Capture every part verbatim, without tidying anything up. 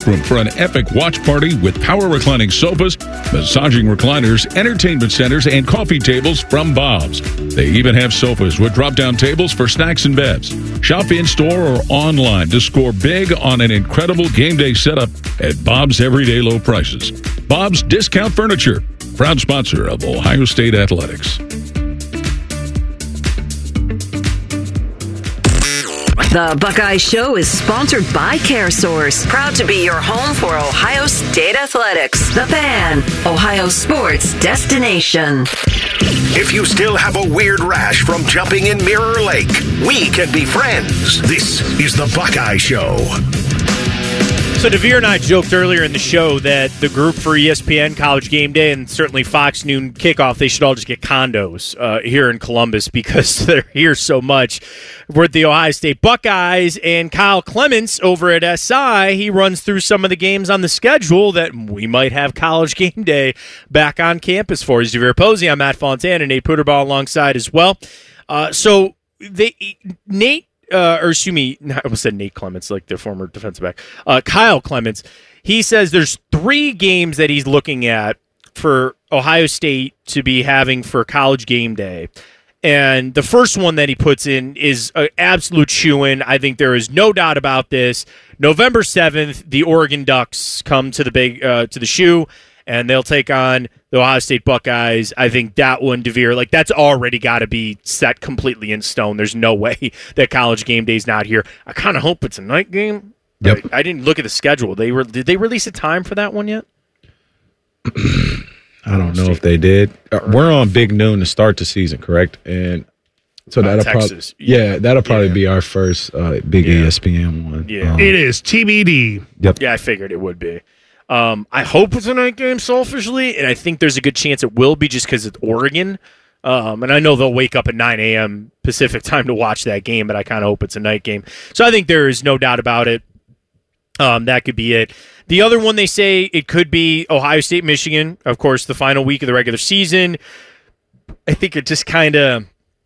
room for an epic watch party with power reclining sofas, massaging recliners, entertainment centers, and coffee tables from Bob's. They even have sofas with drop-down tables for snacks and bevs. Shop in-store or online to score big on an incredible game day setup at Bob's everyday low prices. Bob's Discount Furniture, proud sponsor of Ohio State Athletics. The Buckeye Show is sponsored by CareSource, proud to be your home for Ohio State Athletics. The Fan, Ohio sports destination. If you still have a weird rash from jumping in Mirror Lake, we can be friends. This is the Buckeye Show. So DeVere and I joked earlier in the show that the group for E S P N, College Game Day, and certainly Fox Noon Kickoff, they should all just get condos uh, here in Columbus because they're here so much. We're at the Ohio State Buckeyes, and Kyle Clements over at S I, he runs through some of the games on the schedule that we might have College Game Day back on campus for. He's DeVere Posey. I'm Matt Fontana, and Nate Puderball alongside as well. Uh, so they Nate, Uh, or excuse me, I almost said Nate Clements, like the former defensive back. Uh, Kyle Clements, he says there's three games that he's looking at for Ohio State to be having for College Game Day. And the first one that he puts in is an absolute shoo-in. I think there is no doubt about this. November seventh, the Oregon Ducks come to the big uh, to the shoe, and they'll take on the Ohio State Buckeyes. I think that one, DeVere, like that's already got to be set completely in stone. There's no way that College Game Day's not here. I kind of hope it's a night game. Yep. I, I didn't look at the schedule. They were did they release a time for that one yet? I don't know if they did. Uh, we're on Big Noon to start the season, correct? And so that'll uh, probably yeah, that'll probably yeah. be our first uh, big yeah. E S P N one. Yeah, um, it is T B D. Yep. Yeah, I figured it would be. Um, I hope it's a night game selfishly, and I think there's a good chance it will be just because it's Oregon. Um, and I know they'll wake up at nine a.m. Pacific time to watch that game, but I kind of hope it's a night game. So I think there is no doubt about it. Um, that could be it. The other one, they say it could be Ohio State, Michigan. Of course, the final week of the regular season. I think it just kind of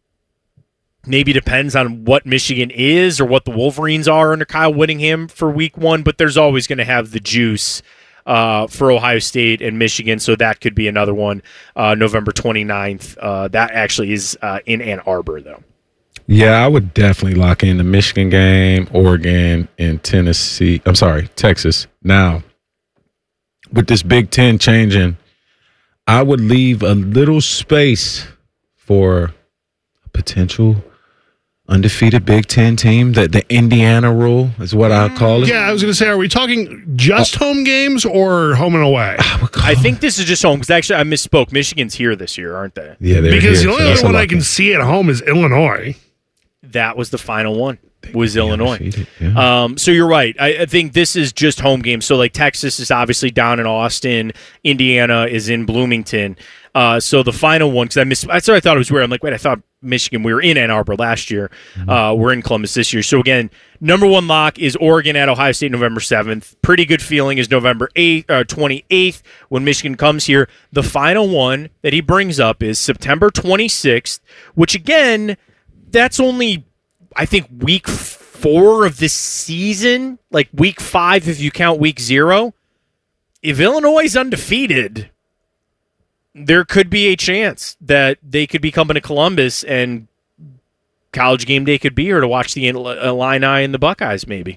maybe depends on what Michigan is or what the Wolverines are under Kyle Whittingham for week one, but there's always going to have the juice Uh, for Ohio State and Michigan, so that could be another one, uh, November twenty-ninth. Uh, that actually is uh, in Ann Arbor, though. Yeah, I would definitely lock in the Michigan game, Oregon, and Tennessee. I'm sorry, Texas. Now, with this Big Ten changing, I would leave a little space for a potential undefeated Big Ten team. That the Indiana rule is what I call it. Yeah, I was going to say, are we talking just uh, home games or home and away? I, I think this is just home because actually I misspoke. Michigan's here this year, aren't they? Yeah, they're because here, the only so other one I can in. see at home is Illinois. That was the final one. Was Illinois. Yeah. Um, so you're right. I, I think this is just home games. So like Texas is obviously down in Austin. Indiana is in Bloomington. Uh, so the final one, because I missed, that's what I thought it was weird. I'm like, wait, I thought Michigan, we were in Ann Arbor last year. Mm-hmm. Uh, we're in Columbus this year. So again, number one lock is Oregon at Ohio State November seventh. Pretty good feeling is November eighth, uh, twenty-eighth when Michigan comes here. The final one that he brings up is September twenty-sixth, which again, that's only, I think, week four of this season, like week five if you count week zero. If Illinois is undefeated, there could be a chance that they could be coming to Columbus and College Game Day could be here to watch the Illini and the Buckeyes, maybe.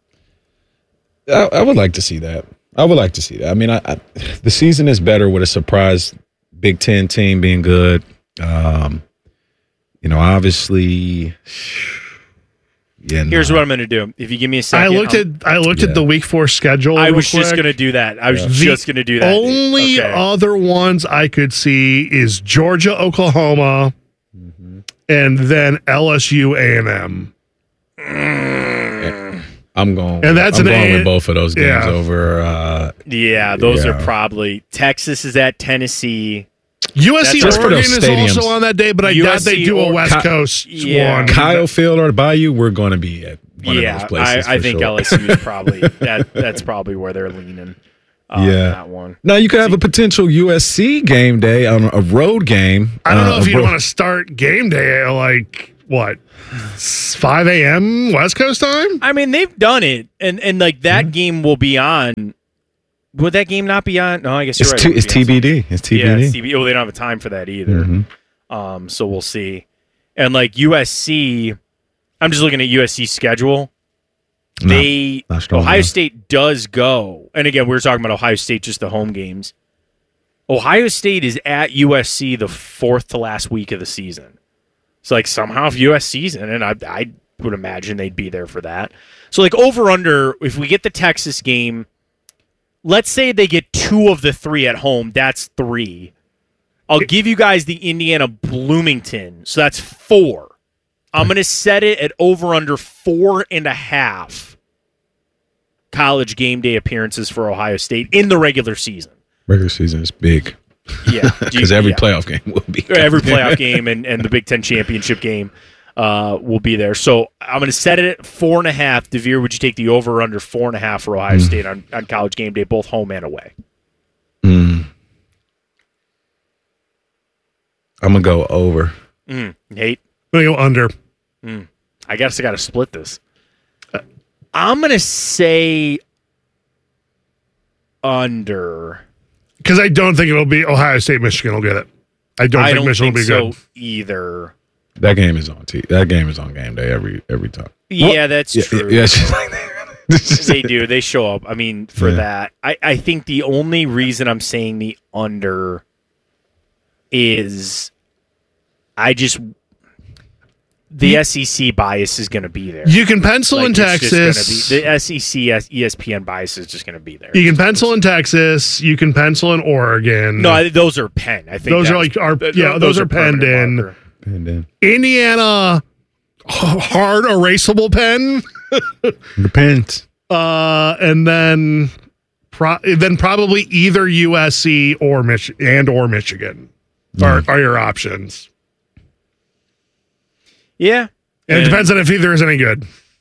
I, I would like to see that. I would like to see that. I mean, I, I, the season is better with a surprise Big Ten team being good. Um, you know, obviously, yeah. Here's no. what I'm going to do. If you give me a second, I looked I'm, at I looked yeah. at the week four schedule. I was quick. just going to do that. I was yeah. just going to do that. Only okay. other ones I could see is Georgia, Oklahoma, mm-hmm. and then L S U, A and M. Yeah. I'm going. And that's I'm an going A- with both of those games yeah. over. Uh, Yeah, those yeah. are probably Texas is at Tennessee. U S C That's Oregon just for is those stadiums. also on that day, but I doubt they do a West Ki- Coast yeah. one. Kyle Field or Bayou, we're going to be at one yeah, of those places. I, I for think sure. L S U is probably that. That's probably where they're leaning. Uh, Yeah. that one. Now you could have a potential U S C game day on a road game. I don't know uh, if you bro- want to start game day like what, five a.m. West Coast time? I mean, they've done it, and, and like that mm-hmm. game will be on. Would that game not be on? No, I guess you're it's right. T- it's T B D. It's T B D. Yeah, it's T B D. Oh, they don't have a time for that either. Mm-hmm. Um, so we'll see. And like U S C, I'm just looking at U S C's schedule. No, they Ohio enough. State does go, and again, we were talking about Ohio State, just the home games. Ohio State is at U S C the fourth to last week of the season. So like somehow if U S C's in, and I, I would imagine they'd be there for that. So like over under, if we get the Texas game. Let's say they get two of the three at home. That's three. I'll give you guys the Indiana Bloomington. So that's four. I'm going to set it at over under four and a half college game day appearances for Ohio State in the regular season. Regular season is big. Yeah. Because every yeah. playoff game will be. Every playoff game and, and the Big Ten championship game uh, will be there. So I'm going to set it at four and a half. DeVere, would you take the over or under four and a half for Ohio mm. State on, on college game day, both home and away? Mm. I'm going to go over. Mm. Nate? I'm going to go under. Mm. I guess I got to split this. Uh, I'm going to say under. Because I don't think it'll be Ohio State, Michigan will get it. I don't I think don't Michigan think will be so good. either. That game is on T. That game is on game day every every time. Yeah, what? that's yeah, true. Yeah, it's like that. They do. They show up. I mean, for yeah. that, I, I think the only reason I'm saying the under is I just the you, S E C bias is going to be there. You can pencil like, in Texas. Be, the S E C E S P N bias is just going to be there. You can pencil in Texas. You can pencil in Oregon. No, I, those are pen. I think those are like are yeah. Those, those are, are penned in. Marker. Penned in. Indiana, hard erasable pen. Depends. Uh, and then, pro- then probably either U S C or Mich- and or Michigan are, mm. are your options. Yeah, and, and it depends on if either is any good.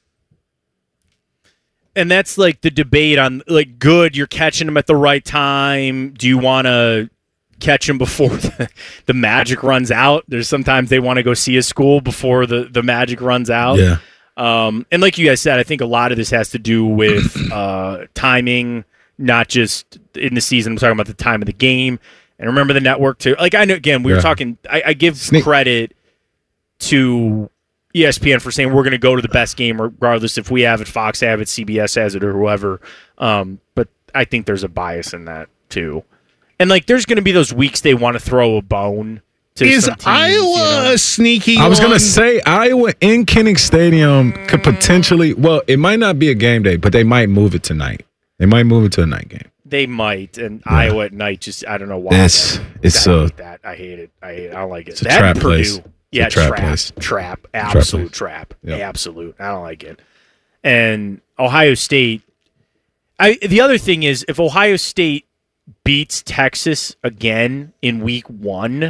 And that's like the debate on like good. You're catching them at the right time. Do you want to catch them before the, the magic runs out? There's sometimes they want to go see a school before the, the magic runs out. Yeah. Um, and like you guys said, I think a lot of this has to do with uh, timing, not just in the season. I'm talking about the time of the game. And remember the network too. Like I know, again, we yeah. were talking. I, I give Sneak. credit to E S P N for saying we're going to go to the best game, regardless if we have it, Fox have it, C B S has it, or whoever. Um, but I think there's a bias in that too. And like, there's going to be those weeks they want to throw a bone. To Is some teams, Iowa you know? a sneaky I was one? going to say Iowa in Kinnick Stadium could potentially, well, it might not be a game day, but they might move it tonight. They might move it to a night game. They might, and yeah. Iowa at night, just, I don't know why. It's, it's I a, hate that. I hate it. I hate it. I don't like it. It's a that trap Purdue, place. Yeah, trap, trap, place. trap, absolute trap, trap. Yep. Absolute. I don't like it. And Ohio State, I the other thing is, if Ohio State beats Texas again in week one,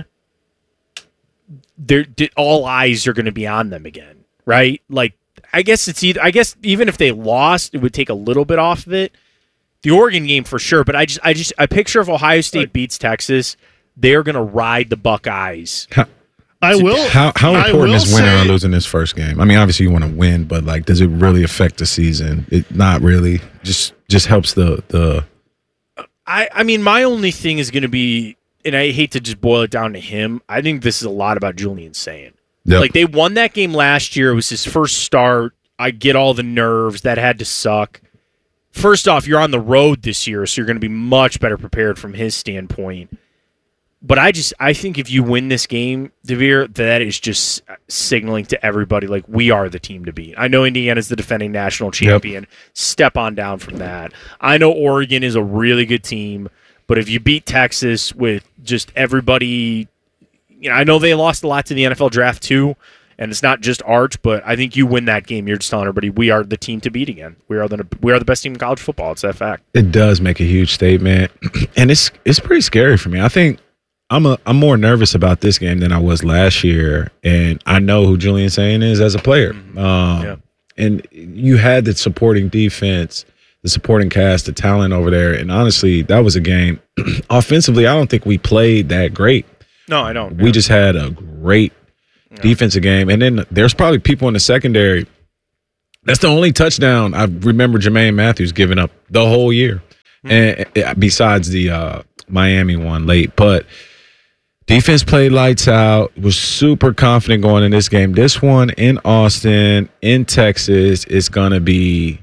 they're, all eyes are going to be on them again, right? Like, I guess it's either, I guess even if they lost, it would take a little bit off of it. The Oregon game for sure, but I just, I just, I picture if Ohio State beats Texas, they're going to ride the Buckeyes. How, I will. How, how important is winning say, or losing this first game? I mean, obviously you want to win, but like, does it really affect the season? It not really. Just, just helps the the. I, I mean, my only thing is going to be, and I hate to just boil it down to him, I think this is a lot about Julian Sayin. Yep. Like, they won that game last year. It was his first start. I get all the nerves. That had to suck. First off, you're on the road this year, so you're going to be much better prepared from his standpoint. But I just, I think if you win this game, DeVere, that is just signaling to everybody, like, we are the team to beat. I know Indiana's the defending national champion. Yep. Step on down from that. I know Oregon is a really good team, but if you beat Texas with just everybody, you know, I know they lost a lot to the N F L draft too, and it's not just Arch, but I think you win that game, you're just telling everybody, we are the team to beat again. We are the we are the best team in college football. It's that fact. It does make a huge statement, and it's it's pretty scary for me. I think I'm a I'm more nervous about this game than I was last year, and I know who Julian Sayin is as a player. Mm-hmm. Um, yeah. And you had the supporting defense, the supporting cast, the talent over there, and honestly, that was a game. Offensively, I don't think we played that great. No, I don't. We yeah. just had a great yeah. defensive game. And then there's probably people in the secondary. That's the only touchdown I remember Jermaine Matthews giving up the whole year, mm-hmm. and besides the uh, Miami one late. But defense played lights out, was super confident going in this game. This one in Austin, in Texas, is going to be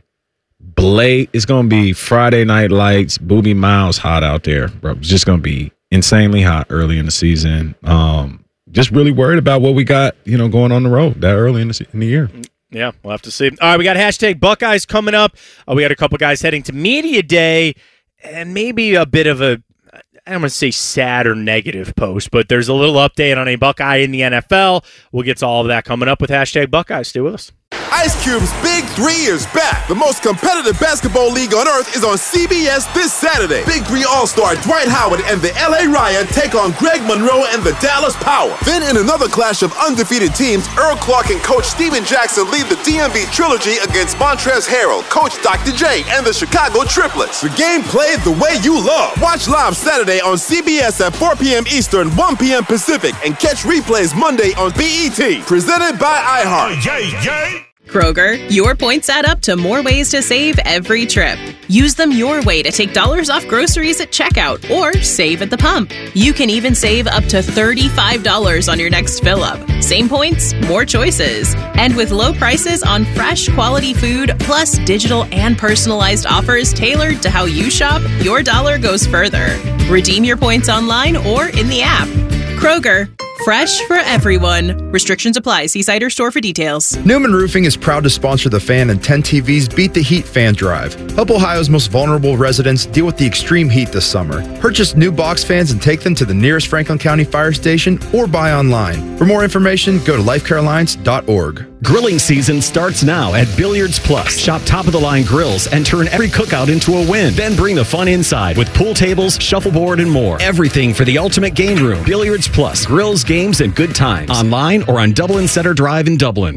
Blake. It's going to be Friday Night Lights, Booby Miles hot out there, bro. It's just going to be insanely hot early in the season. Um, just really worried about what we got, you know, going on the road that early in the, in the year. Yeah, we'll have to see. All right, we got hashtag Buckeyes coming up. Uh, we got a couple guys heading to Media Day, and maybe a bit of a, I don't want to say sad or negative post, but there's a little update on a Buckeye in the N F L. We'll get to all of that coming up with hashtag Buckeyes. Stay with us. Ice Cube's Big Three is back. The most competitive basketball league on earth is on C B S this Saturday. Big Three All-Star Dwight Howard and the L A Riot take on Greg Monroe and the Dallas Power. Then in another clash of undefeated teams, Earl Clark and Coach Steven Jackson lead the D M V Trilogy against Montrezl Harrell, Coach Doctor J, and the Chicago Triplets. The game played the way you love. Watch live Saturday on C B S at four p.m. Eastern, one p.m. Pacific, and catch replays Monday on B E T. Presented by iHeart. Yay, yay. Kroger, your points add up to more ways to save every trip. Use them your way to take dollars off groceries at checkout or save at the pump. You can even save up to thirty-five dollars on your next fill-up. Same points, more choices. And with low prices on fresh, quality food, plus digital and personalized offers tailored to how you shop, your dollar goes further. Redeem your points online or in the app. Kroger, fresh for everyone. Restrictions apply. See site or store for details. Newman Roofing is proud to sponsor The Fan and ten T V's Beat the Heat Fan Drive. Help Ohio's most vulnerable residents deal with the extreme heat this summer. Purchase new box fans and take them to the nearest Franklin County fire station or buy online. For more information, go to life carolines dot org. Grilling season starts now at Billiards Plus. Shop top-of-the-line grills and turn every cookout into a win. Then bring the fun inside with pool tables, shuffleboard, and more. Everything for the ultimate game room. Billiards Plus. Grills, games, and good times. Online or on Dublin Center Drive in Dublin.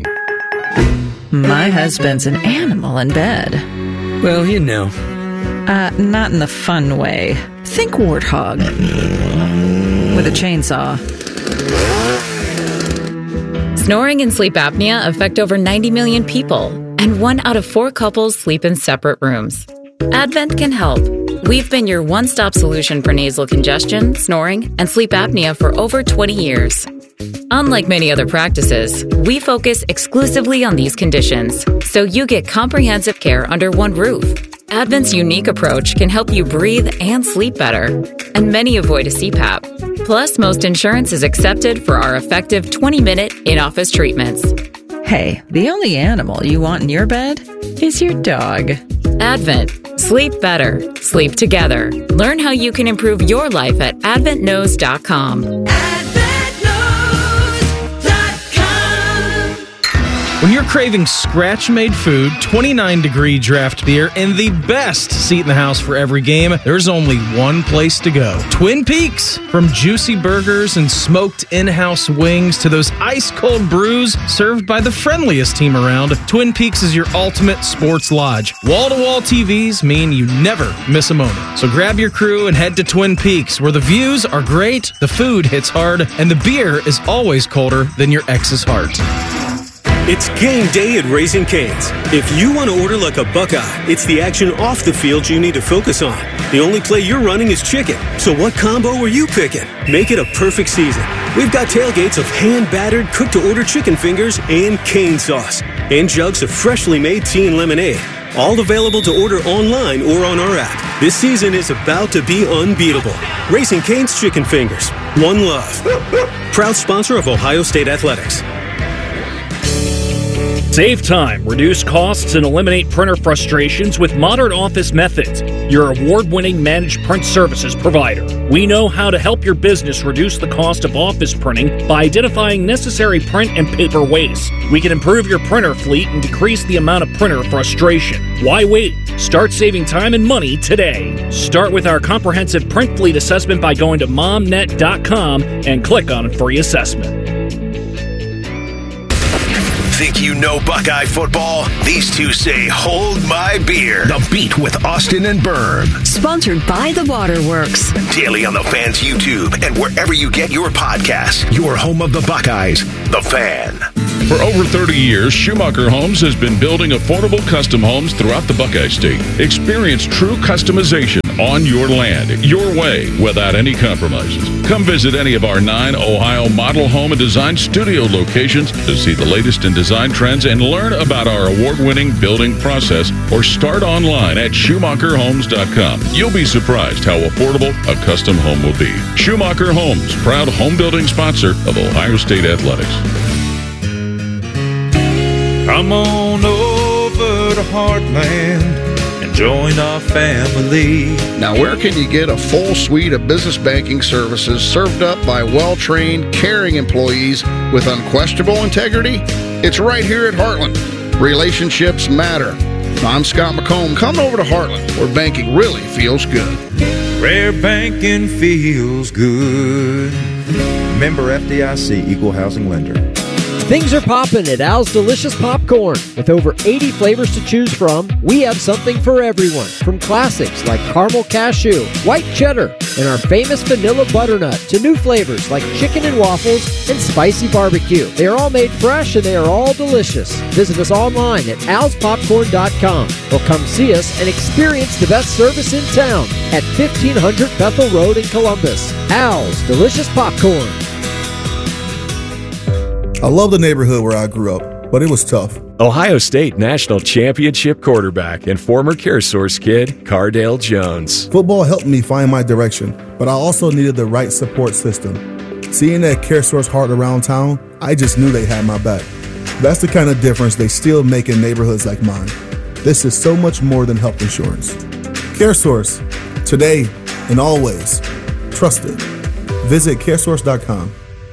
My husband's an animal in bed. Well, you know. Uh, not in the fun way. Think warthog. With a chainsaw. Snoring and sleep apnea affect over ninety million people, and one out of four couples sleep in separate rooms. Advent can help. We've been your one-stop solution for nasal congestion, snoring, and sleep apnea for over twenty years. Unlike many other practices, we focus exclusively on these conditions, so you get comprehensive care under one roof. Advent's unique approach can help you breathe and sleep better, and many avoid a C PAP. Plus, most insurance is accepted for our effective twenty-minute in-office treatments. Hey, the only animal you want in your bed is your dog. Advent. Sleep better. Sleep together. Learn how you can improve your life at advent knows dot com. When you're craving scratch-made food, twenty-nine degree draft beer, and the best seat in the house for every game, there's only one place to go. Twin Peaks. From juicy burgers and smoked in-house wings to those ice-cold brews served by the friendliest team around, Twin Peaks is your ultimate sports lodge. Wall-to-wall T Vs mean you never miss a moment. So grab your crew and head to Twin Peaks, where the views are great, the food hits hard, and the beer is always colder than your ex's heart. It's game day at Raising Cane's. If you want to order like a Buckeye, it's the action off the field you need to focus on. The only play you're running is chicken. So what combo are you picking? Make it a perfect season. We've got tailgates of hand-battered, cooked-to-order chicken fingers and cane sauce. And jugs of freshly made tea and lemonade. All available to order online or on our app. This season is about to be unbeatable. Raising Cane's Chicken Fingers. One love. Proud sponsor of Ohio State Athletics. Save time, reduce costs, and eliminate printer frustrations with Modern Office Methods, your award-winning managed print services provider. We know how to help your business reduce the cost of office printing by identifying necessary print and paper waste. We can improve your printer fleet and decrease the amount of printer frustration. Why wait? Start saving time and money today. Start with our comprehensive print fleet assessment by going to momnet dot com and click on a free assessment. Think you know Buckeye football? These two say, hold my beer. The Beat with Austin and Berm. Sponsored by The Waterworks. Daily on the Fan's YouTube and wherever you get your podcasts. Your home of the Buckeyes, The Fan. For over thirty years, Schumacher Homes has been building affordable custom homes throughout the Buckeye State. Experience true customization on your land, your way, without any compromises. Come visit any of our nine Ohio model home and design studio locations to see the latest in design trends and learn about our award-winning building process, or start online at Schumacher Homes dot com. You'll be surprised how affordable a custom home will be. Schumacher Homes, proud home building sponsor of Ohio State Athletics. Come on over to Heartland and join our family. Now, where can you get a full suite of business banking services served up by well-trained, caring employees with unquestionable integrity? It's right here at Heartland. Relationships matter. I'm Scott McComb. Come over to Heartland, where banking really feels good. Where banking feels good. Member F D I C, Equal Housing Lender. Things are popping at Al's Delicious Popcorn. With over eighty flavors to choose from, we have something for everyone. From classics like caramel cashew, white cheddar, and our famous vanilla butternut, to new flavors like chicken and waffles and spicy barbecue. They are all made fresh and they are all delicious. Visit us online at als popcorn dot com or come see us and experience the best service in town at fifteen hundred Bethel Road in Columbus. Al's Delicious Popcorn. I love the neighborhood where I grew up, but it was tough. Ohio State National Championship quarterback and former CareSource kid, Cardale Jones. Football helped me find my direction, but I also needed the right support system. Seeing that CareSource heart around town, I just knew they had my back. That's the kind of difference they still make in neighborhoods like mine. This is so much more than health insurance. CareSource, today and always. Trusted. Visit caresource dot com.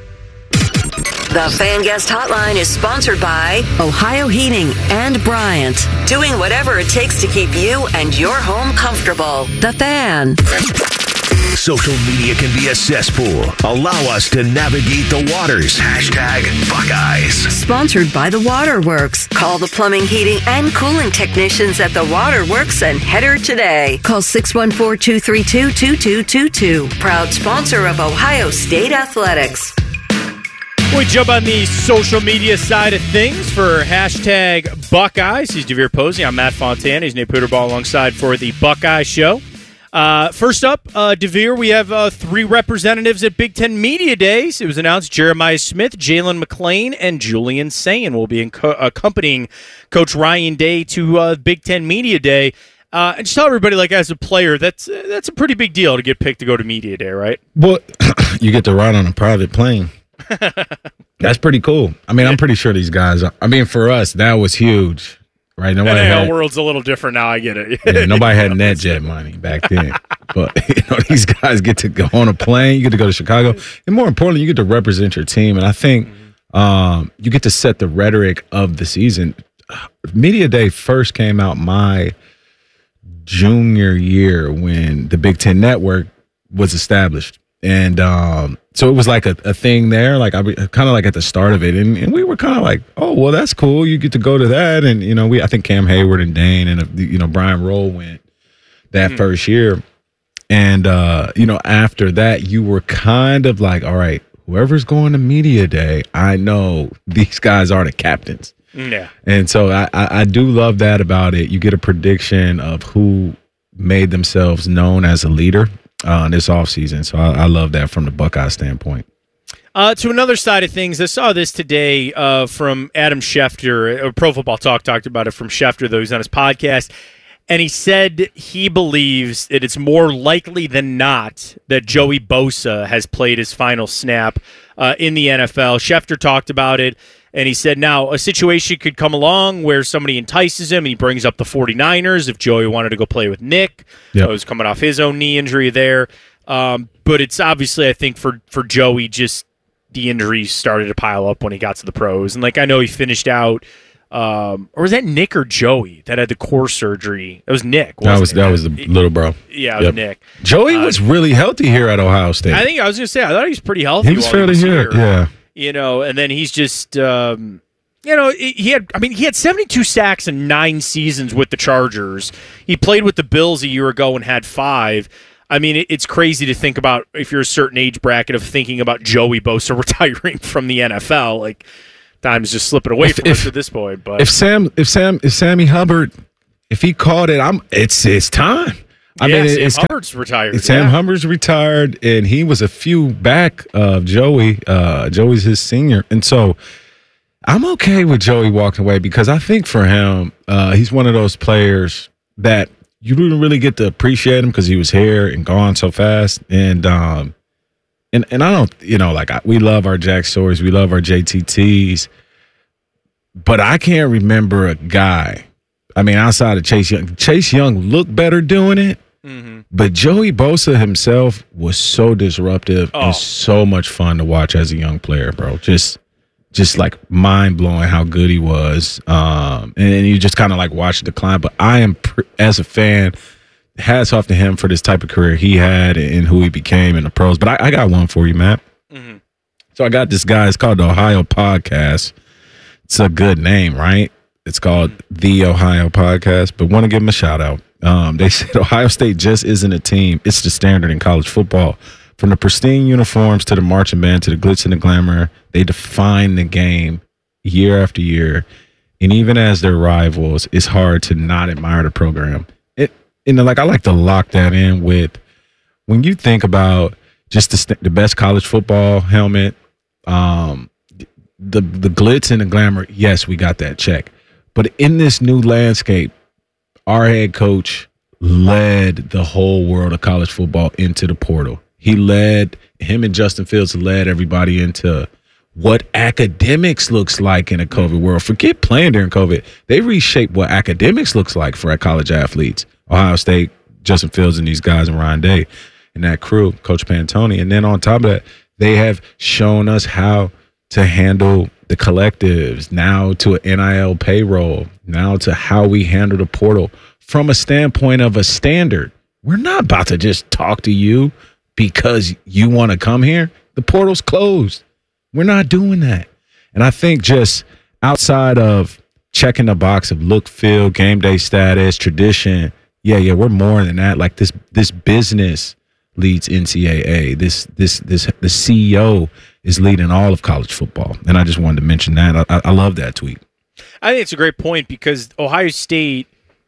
The Fan Guest Hotline is sponsored by Ohio Heating and Bryant. Doing whatever it takes to keep you and your home comfortable. The Fan. Social media can be a cesspool. Allow us to navigate the waters. Hashtag Buckeyes. Sponsored by The Waterworks. Call the plumbing, heating, and cooling technicians at The Waterworks and header today. Call six one four, two three two, two two two two. Proud sponsor of Ohio State Athletics. We jump on the social media side of things for hashtag Buckeyes. He's DeVere Posey. I'm Matt Fontana. He's Nate Puderball alongside for the Buckeye Show. Uh, first up, uh, DeVere, we have uh, three representatives at Big Ten Media Days. It was announced Jeremiah Smith, Jalen McClain, and Julian Sayin will be inco- accompanying Coach Ryan Day to uh, Big Ten Media Day. Uh, and just tell everybody, like, as a player, that's uh, that's a pretty big deal to get picked to go to Media Day, right? Well, you get to ride on a private plane. That's pretty cool. I mean, I'm pretty sure these guys are. I mean, for us, that was huge, right? Nobody N F L had, world's a little different now. I get it. yeah, nobody had NetJet money back then. But, you know, these guys get to go on a plane. You get to go to Chicago. And more importantly, you get to represent your team. And I think um, you get to set the rhetoric of the season. Media Day first came out my junior year when the Big Ten Network was established. And um, so it was like a, a thing there, like I kind of like at the start of it. And, and we were kind of like, oh, well, that's cool. You get to go to that. And, you know, we I think Cam Hayward and Dane and, uh, you know, Brian Roll went that mm-hmm. first year. And, uh, you know, after that, you were kind of like, all right, whoever's going to Media Day, I know these guys are the captains. Yeah. And so I, I, I do love that about it. You get a prediction of who made themselves known as a leader uh, this offseason. So I, I love that from the Buckeye standpoint. Uh, to another side of things, I saw this today uh, from Adam Schefter. Uh, Pro Football Talk talked about it from Schefter, though he's on his podcast. And he said he believes that it's more likely than not that Joey Bosa has played his final snap uh, in the N F L. Schefter talked about it, and he said, now, a situation could come along where somebody entices him, and he brings up the 49ers if Joey wanted to go play with Nick. Yep. He was coming off his own knee injury there. Um, but it's obviously, I think, for, for Joey, just the injuries started to pile up when he got to the pros. And, like, I know he finished out Um, or was that Nick or Joey that had the core surgery? It was Nick. That was it? that was the little bro. Yeah, it yep. was Nick. Joey uh, was really healthy here at Ohio State. I think I was going to say I thought he was pretty healthy. He was while fairly he was here. here. Yeah. You know, and then he's just um, You know, he had, I mean, he had seventy-two sacks in nine seasons with the Chargers. He played with the Bills a year ago and had five. I mean, it's crazy to think about if you're a certain age bracket of thinking about Joey Bosa retiring from the N F L. Like, time's just slipping away if, from if, us at this point. But if Sam, if Sam, if Sammy Hubbard, if he called it, I'm. It's it's time. I yeah, mean, Sam it's Hubbard's retired. Sam yeah. Hubbard's retired, and he was a few back of Joey. Uh, Joey's his senior, and so. I'm okay with Joey walking away because I think for him, uh, he's one of those players that you didn't really get to appreciate him because he was here and gone so fast. And um, and and I don't, you know, like I, we love our Jack Stories, we love our J T Ts, but I can't remember a guy. I mean, outside of Chase Young, Chase Young looked better doing it, mm-hmm. but Joey Bosa himself was so disruptive oh. and so much fun to watch as a young player, bro. Just. Just like mind blowing how good he was, um, and, and you just kind of like watch the decline. But I am, pr- as a fan, hats off to him for this type of career he had and who he became in the pros. But I, I got one for you, Matt. Mm-hmm. So I got this guy. It's called the Ohio Podcast. It's a good name, right? It's called mm-hmm. the Ohio Podcast. But want to give him a shout out. Um, they said Ohio State just isn't a team; it's the standard in college football. From the pristine uniforms to the marching band to the glitz and the glamour, they define the game year after year. And even as their rivals, it's hard to not admire the program. It, you know, like I like to lock that in with when you think about just the, the best college football helmet, um, the the glitz and the glamour. Yes, we got that check. But in this new landscape, our head coach led the whole world of college football into the portal. He led, him and Justin Fields led everybody into what academics looks like in a COVID world. Forget playing during COVID. They reshaped what academics looks like for our college athletes. Ohio State, Justin Fields and these guys and Ryan Day and that crew, Coach Pantoni. And then on top of that, they have shown us how to handle the collectives, now to an N I L payroll, now to how we handle the portal from a standpoint of a standard. We're not about to just talk to you because you want to come here. The portal's closed. We're not doing that. And I think just outside of checking the box of look, feel, game day status, tradition, yeah, yeah, we're more than that. Like this this business leads N C double A. This this this the C E O is leading all of college football. And I just wanted to mention that. I, I love that tweet. I think it's a great point because Ohio State,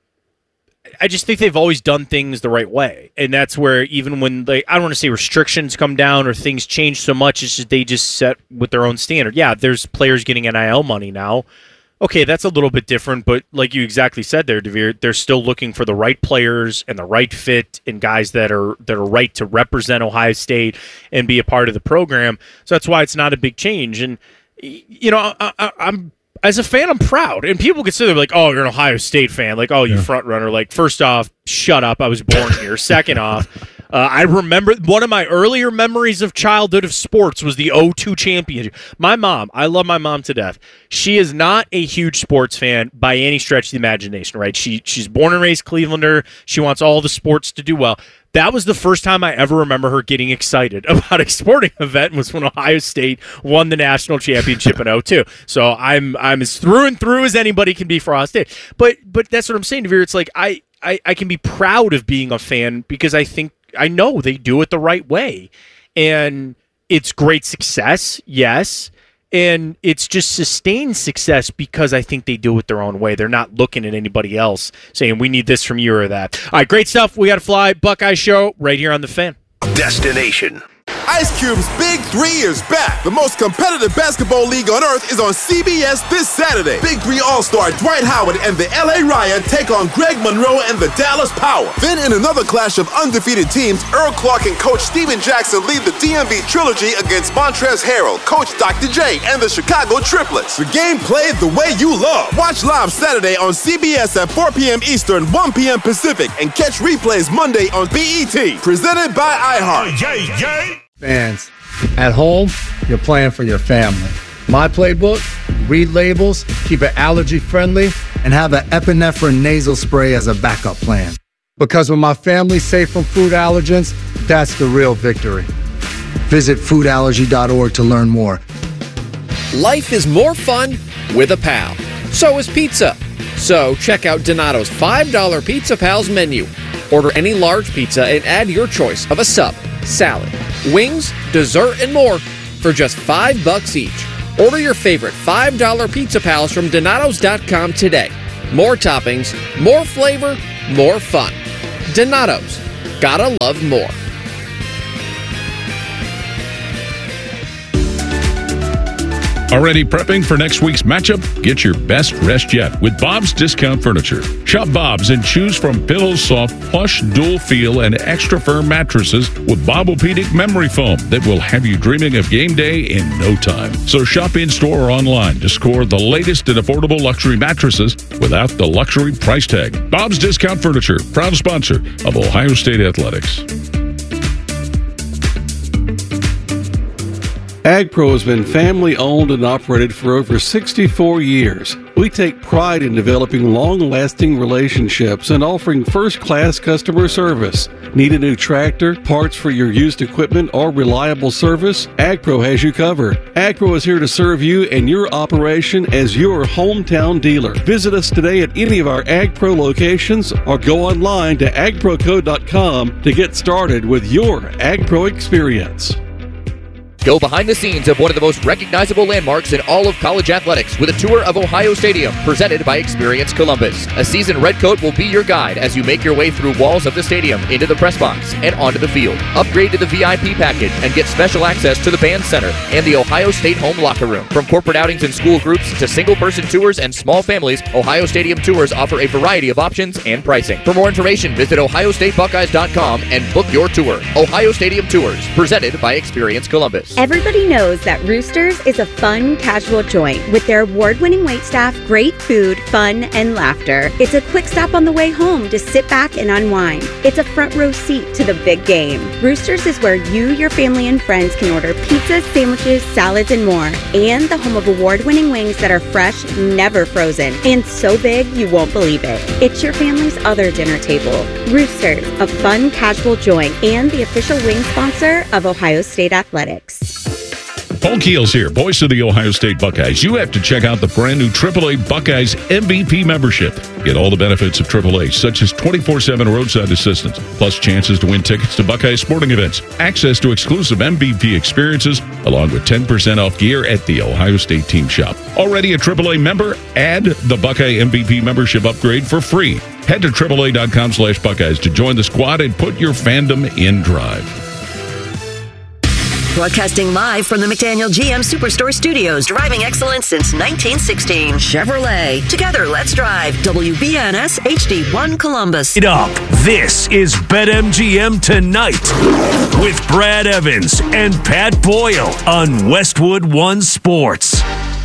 I just think they've always done things the right way. And that's where even when, like, I don't want to say restrictions come down or things change so much, it's just they just set with their own standard. Yeah, there's players getting N I L money now. Okay, that's a little bit different, but like you exactly said there, Devere, they're still looking for the right players and the right fit and guys that are that are right to represent Ohio State and be a part of the program. So that's why it's not a big change. And, you know, I, I, I'm as a fan, I'm proud. And people consider like, oh, you're an Ohio State fan. Like, oh, you yeah. front runner. Like, first off, shut up. I was born here. Second off, uh, I remember one of my earlier memories of childhood of sports was the oh two championship. My mom, I love my mom to death. She is not a huge sports fan by any stretch of the imagination, right? She She's born and raised Clevelander. She wants all the sports to do well. That was the first time I ever remember her getting excited about a sporting event was when Ohio State won the national championship in oh two. So I'm I'm as through and through as anybody can be for Ohio State. But but that's what I'm saying, Devere. It's like I, I, I can be proud of being a fan because I think I know they do it the right way. And it's great success, yes. And it's just sustained success because I think they do it their own way. They're not looking at anybody else saying, we need this from you or that. All right, great stuff. We got to fly. Buckeye Show right here on The Fan. Destination. Ice Cube's Big Three is back. The most competitive basketball league on earth is on C B S this Saturday. Big Three All-Star Dwight Howard and the L A Ryan take on Greg Monroe and the Dallas Power. Then in another clash of undefeated teams, Earl Clark and Coach Steven Jackson lead the D M V Trilogy against Montrezl Harrell, Coach Doctor J, and the Chicago Triplets. The game played the way you love. Watch live Saturday on C B S at four p.m. Eastern, one p.m. Pacific, and catch replays Monday on B E T. Presented by iHeart. Yay, yay. Fans, at home, you're playing for your family. My playbook, read labels, keep it allergy friendly, and have an epinephrine nasal spray as a backup plan. Because when my family's safe from food allergens, that's the real victory. Visit food allergy dot org to learn more. Life is more fun with a pal. So is pizza. So check out Donato's five dollar Pizza Pals menu. Order any large pizza and add your choice of a sub, salad, wings, dessert, and more for just five bucks each. Order your favorite five dollar Pizza Pals from Donatos dot com today. More toppings, more flavor, more fun. Donatos. Gotta love more. Already prepping for next week's matchup? Get your best rest yet with Bob's Discount Furniture. Shop Bob's and choose from pillows, soft, plush, dual feel, and extra firm mattresses with Bobopedic memory foam that will have you dreaming of game day in no time. So shop in-store or online to score the latest and affordable luxury mattresses without the luxury price tag. Bob's Discount Furniture, proud sponsor of Ohio State Athletics. AgPro has been family-owned and operated for over sixty-four years. We take pride in developing long-lasting relationships and offering first-class customer service. Need a new tractor, parts for your used equipment, or reliable service? AgPro has you covered. AgPro is here to serve you and your operation as your hometown dealer. Visit us today at any of our AgPro locations or go online to ag pro co dot com to get started with your AgPro experience. Go behind the scenes of one of the most recognizable landmarks in all of college athletics with a tour of Ohio Stadium presented by Experience Columbus. A seasoned redcoat will be your guide as you make your way through walls of the stadium, into the press box, and onto the field. Upgrade to the V I P package and get special access to the band center and the Ohio State home locker room. From corporate outings and school groups to single-person tours and small families, Ohio Stadium Tours offer a variety of options and pricing. For more information, visit ohio state buckeyes dot com and book your tour. Ohio Stadium Tours, presented by Experience Columbus. Everybody knows that Roosters is a fun, casual joint with their award-winning waitstaff, great food, fun, and laughter. It's a quick stop on the way home to sit back and unwind. It's a front row seat to the big game. Roosters is where you, your family, and friends can order pizzas, sandwiches, salads, and more. And the home of award-winning wings that are fresh, never frozen, and so big you won't believe it. It's your family's other dinner table. Roosters, a fun, casual joint, and the official wing sponsor of Ohio State Athletics. Paul Keels here, voice of the Ohio State Buckeyes. You have to check out the brand new triple A Buckeyes M V P membership. Get all the benefits of triple A, such as twenty-four seven roadside assistance, plus chances to win tickets to Buckeye sporting events, access to exclusive M V P experiences, along with ten percent off gear at the Ohio State team shop. Already a triple A member? Add the Buckeye M V P membership upgrade for free. Head to triple A dot com slash Buckeyes to join the squad and put your fandom in drive. Broadcasting live from the McDaniel G M Superstore Studios, driving excellence since nineteen sixteen. Chevrolet. Together, let's drive. W B N S H D one Columbus. It up. This is BetMGM Tonight with Brad Evans and Pat Boyle on Westwood One Sports.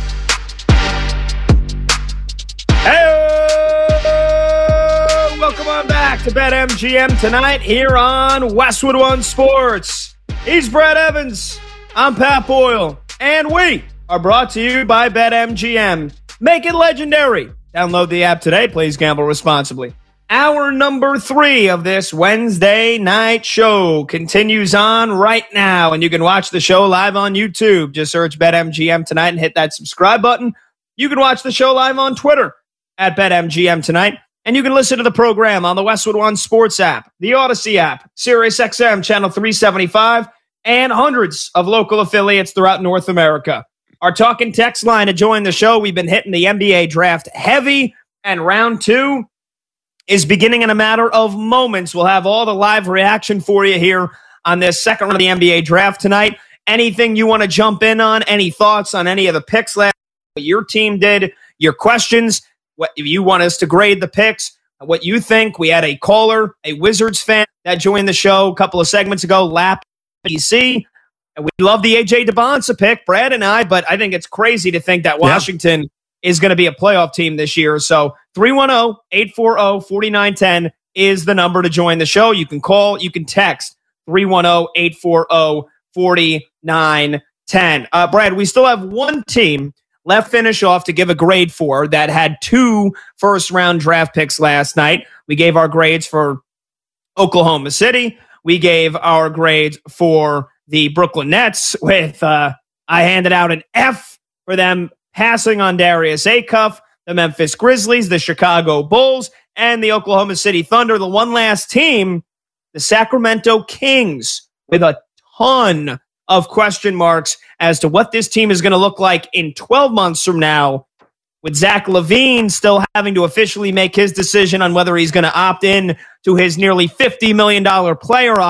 Hey, welcome on back to BetMGM Tonight here on Westwood One Sports. He's Brad Evans. I'm Pat Boyle. And we are brought to you by BetMGM. Make it legendary. Download the app today. Please gamble responsibly. Hour number three of this Wednesday night show continues on right now. And you can watch the show live on YouTube. Just search BetMGM Tonight and hit that subscribe button. You can watch the show live on Twitter at BetMGM Tonight. And you can listen to the program on the Westwood One Sports app, the Odyssey app, SiriusXM Channel three seventy-five, and hundreds of local affiliates throughout North America. Our talk and text line to join the show, we've been hitting the N B A draft heavy, and round two is beginning in a matter of moments. We'll have all the live reaction for you here on this second round of the N B A draft tonight. Anything you want to jump in on, any thoughts on any of the picks last what your team did, your questions, what you want us to grade the picks, what you think. We had a caller, a Wizards fan that joined the show a couple of segments ago, Lap B C. And we love the A J DeBonsa pick, Brad and I, but I think it's crazy to think that Washington yeah. is going to be a playoff team this year. So three one zero, eight four zero, four nine one zero is the number to join the show. You can call, you can text three one zero, eight four zero, four nine one zero. Uh, Brad, we still have one team left finish off to give a grade for that had two first-round draft picks last night. We gave our grades for Oklahoma City. We gave our grades for the Brooklyn Nets with, uh, I handed out an F for them passing on Darius Acuff, the Memphis Grizzlies, the Chicago Bulls, and the Oklahoma City Thunder. The one last team, the Sacramento Kings, with a ton of question marks as to what this team is going to look like in twelve months from now, with Zach LaVine still having to officially make his decision on whether he's going to opt in to his nearly fifty million dollars player option.